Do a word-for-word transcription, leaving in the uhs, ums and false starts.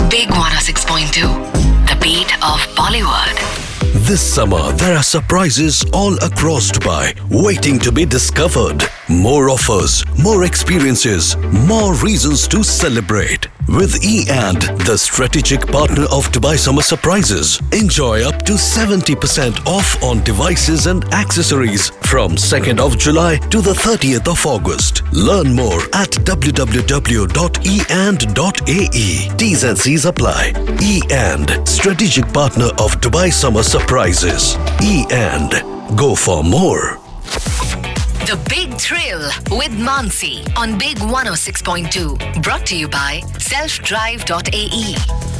Big one oh six point two, the beat of Bollywood. This summer, there are surprises all across Dubai waiting to be discovered. More offers, more experiences, more reasons to celebrate. With E and, the strategic partner of Dubai Summer Surprises, enjoy up to seventy percent off on devices and accessories from second of July to the thirtieth of August. Learn more at w w w dot e and dot a e. T's and C's apply. E and, strategic partner of Dubai Summer Surprises. E and, go for more. The Big Thrill with Mansi on Big one oh six point two. Brought to you by self drive dot a e.